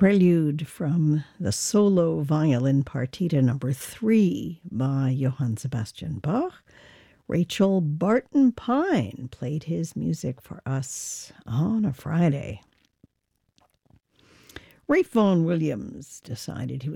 Prelude from the Solo Violin Partita Number 3 by Johann Sebastian Bach. Rachel Barton Pine played his music for us on a Friday. Rafe Vaughan Williams decided he